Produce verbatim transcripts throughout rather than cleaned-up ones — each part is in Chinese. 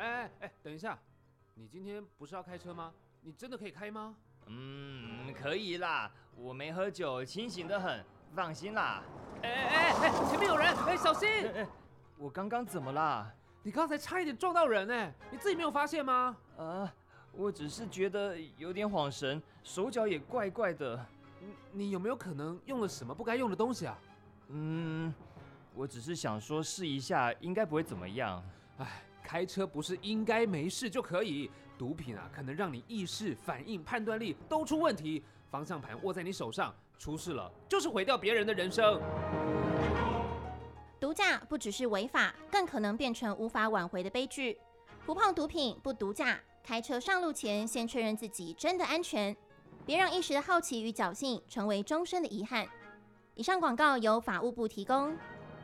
哎哎哎，等一下，你今天不是要开车吗？你真的可以开吗？ 嗯，可以啦，我没喝酒，清醒得很，放心啦。 哎哎哎，前面有人，哎，小心！ 哎哎，我刚刚怎么啦？ 你刚才差一点撞到人哎，你自己没有发现吗？ 啊，我只是觉得有点晃神，手脚也怪怪的。 你你有没有可能用了什么不该用的东西啊？ 嗯，我只是想说试一下，应该不会怎么样。 哎，开车不是应该没事就可以，毒品啊可能让你意识、反应、判断力都出问题。方向盘握在你手上，出事了就是毁掉别人的人生。 毒驾不只是违法，更可能变成无法挽回的悲剧。不碰毒品，不毒驾，开车上路前先确认自己真的安全，别让一时的好奇与侥幸成为终身的遗憾。以上广告由法务部提供。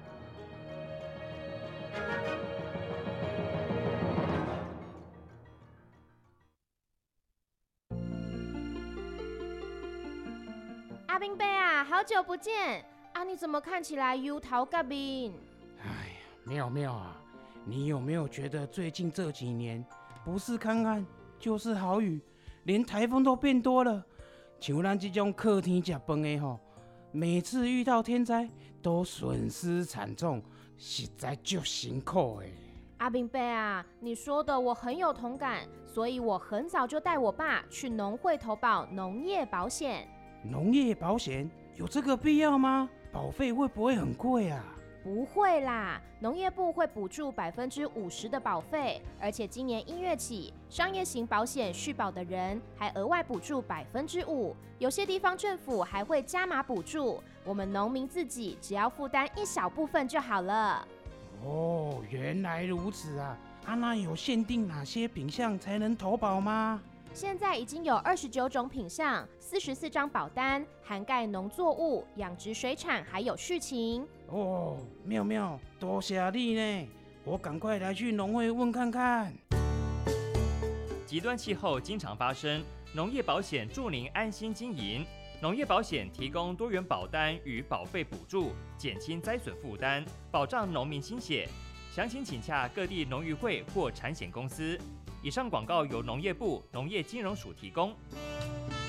阿兵伯啊，好久不见啊！你怎么看起来忧头甲面？ 哎呀，妙妙啊，你有没有觉得最近这几年不是干旱就是豪雨，连台风都变多了？像咱这种靠天吃饭的吼，每次遇到天灾都损失惨重，实在就辛苦哎。 阿兵伯啊，你说的我很有同感，所以我很早就带我爸去农会投保农业保险。 农业保险有这个必要吗？保费会不会很贵啊？ 不会啦，农业部会补助百分之五十的保费，而且今年一月起，商业型保险续保的人还额外补助百分之五，有些地方政府还会加码补助，我们农民自己只要负担一小部分就好了。 哦，原来如此啊！啊，那有限定哪些品项才能投保吗？ 现在已经有二十九种品项，四十四张保单，涵盖农作物、养殖水产，还有畜禽。 哦，妙妙，多谢你呢！我赶快来去农会问看看。 极端气候经常发生，农业保险助您安心经营。农业保险提供多元保单与保费补助，减轻灾损负担，保障农民心血。详情请洽各地农渔会或产险公司。以上广告由农业部农业金融署提供。